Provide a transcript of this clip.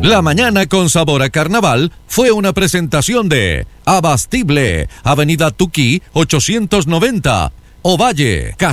La mañana con sabor a carnaval fue una presentación de Abastible, Avenida Tuquí 890, Ovalle,